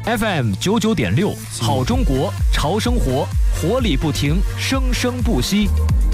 FM 99.6，好中国，潮生活，活力不停，生生不息。